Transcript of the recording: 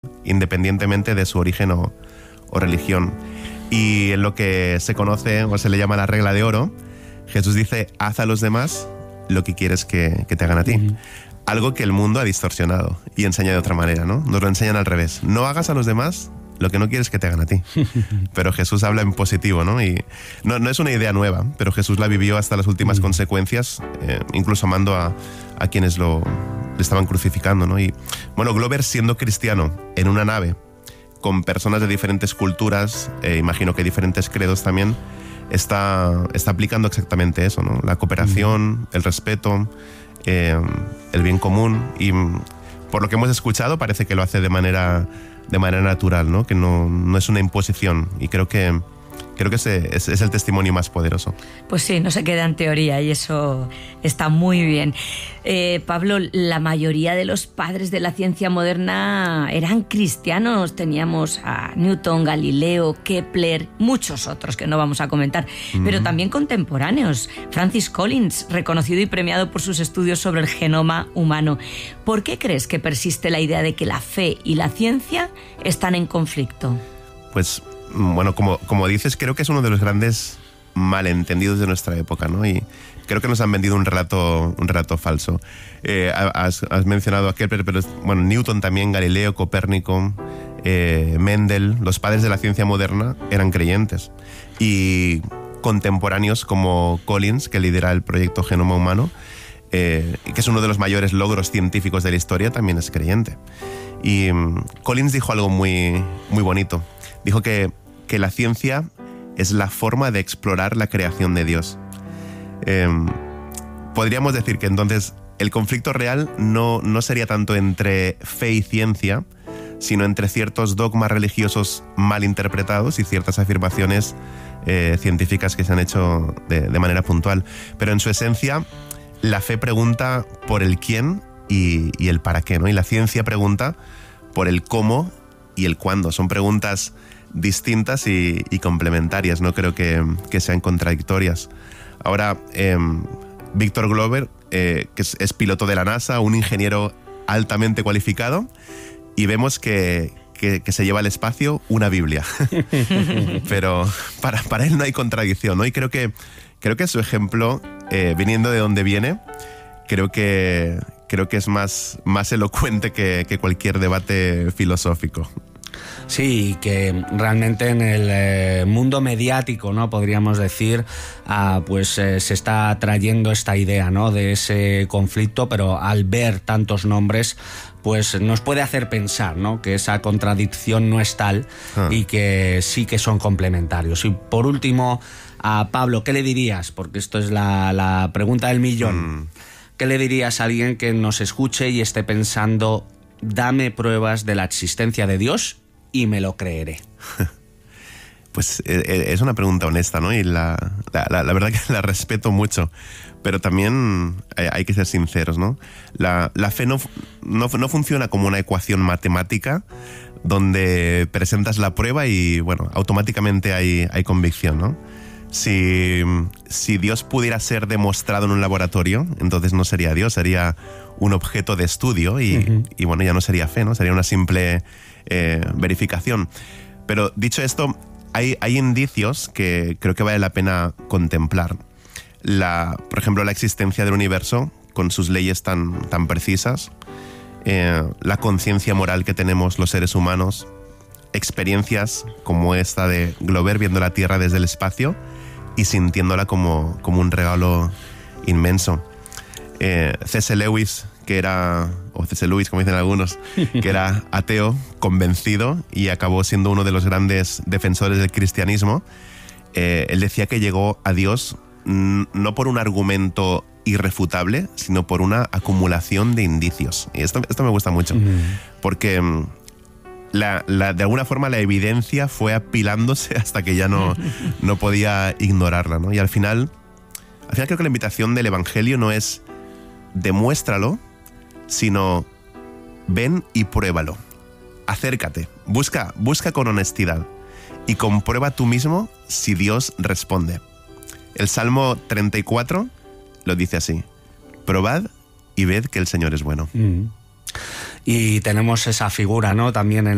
independientemente de su origen o religión. Y en lo que se conoce o se le llama la regla de oro, Jesús dice: haz a los demás lo que quieres que te hagan a ti. Algo que el mundo ha distorsionado y enseña de otra manera, ¿no? Nos lo enseñan al revés. No hagas a los demás lo que no quieres que te hagan a ti. Pero Jesús habla en positivo, ¿no? Y no es una idea nueva, pero Jesús la vivió hasta las últimas consecuencias, incluso amando a quienes le estaban crucificando, ¿no? Y bueno, Glover, siendo cristiano en una nave con personas de diferentes culturas, imagino que diferentes credos también, está aplicando exactamente eso, ¿no? La cooperación, el respeto, el bien común, y por lo que hemos escuchado parece que lo hace de manera natural, ¿no? Que no es una imposición, y creo que ese es el testimonio más poderoso. Pues sí, no se queda en teoría, y eso está muy bien. Pablo, la mayoría de los padres de la ciencia moderna eran cristianos. Teníamos a Newton, Galileo, Kepler, muchos otros que no vamos a comentar, pero también contemporáneos. Francis Collins, reconocido y premiado por sus estudios sobre el genoma humano. ¿Por qué crees que persiste la idea de que la fe y la ciencia están en conflicto? Pues bueno, como dices, creo que es uno de los grandes malentendidos de nuestra época, ¿no? Y creo que nos han vendido un relato falso. Has mencionado a Kepler, pero bueno, Newton también, Galileo, Copérnico, Mendel, los padres de la ciencia moderna eran creyentes. Y contemporáneos como Collins, que lidera el proyecto Genoma Humano, que es uno de los mayores logros científicos de la historia, también es creyente. Y Collins dijo algo muy, muy bonito. Dijo que la ciencia es la forma de explorar la creación de Dios. Podríamos decir que entonces el conflicto real no sería tanto entre fe y ciencia, sino entre ciertos dogmas religiosos mal interpretados y ciertas afirmaciones científicas que se han hecho de manera puntual. Pero en su esencia, la fe pregunta por el quién y el para qué, ¿no? Y la ciencia pregunta por el cómo y el cuándo. Son preguntas distintas y complementarias, no creo que sean contradictorias. Ahora, Victor Glover, que es piloto de la NASA, un ingeniero altamente cualificado, y vemos que se lleva al espacio una Biblia. Pero para él no hay contradicción, ¿no? Y creo que su ejemplo, viniendo de donde viene, creo que es más elocuente que cualquier debate filosófico. Sí, que realmente en el mundo mediático, ¿no?, podríamos decir, se está trayendo esta idea, ¿no?, de ese conflicto, pero al ver tantos nombres, pues nos puede hacer pensar, ¿no?, que esa contradicción no es tal y que sí que son complementarios. Y por último, a Pablo, ¿qué le dirías? Porque esto es la pregunta del millón. ¿Qué le dirías a alguien que nos escuche y esté pensando: dame pruebas de la existencia de Dios y me lo creeré? Pues es una pregunta honesta, ¿no? Y la verdad que la respeto mucho, pero también hay que ser sinceros, ¿no? La fe no funciona como una ecuación matemática donde presentas la prueba y, bueno, automáticamente hay convicción, ¿no? Si Dios pudiera ser demostrado en un laboratorio, entonces no sería Dios, sería un objeto de estudio y bueno, ya no sería fe, ¿no? Sería una simple verificación. Pero dicho esto, hay indicios que creo que vale la pena contemplar. Por ejemplo, la existencia del universo con sus leyes tan precisas, la conciencia moral que tenemos los seres humanos, experiencias como esta de Glover viendo la Tierra desde el espacio y sintiéndola como un regalo inmenso. C.S. Lewis, o C.S. Lewis, como dicen algunos, que era ateo, convencido, y acabó siendo uno de los grandes defensores del cristianismo. Él decía que llegó a Dios no por un argumento irrefutable, sino por una acumulación de indicios. Y esto me gusta mucho, porque de alguna forma la evidencia fue apilándose hasta que ya no podía ignorarla, ¿no? Y al final creo que la invitación del Evangelio no es demuéstralo, sino ven y pruébalo. Acércate, busca con honestidad y comprueba tú mismo si Dios responde. El Salmo 34 lo dice así: probad y ved que el Señor es bueno. Y tenemos esa figura, ¿no?, también en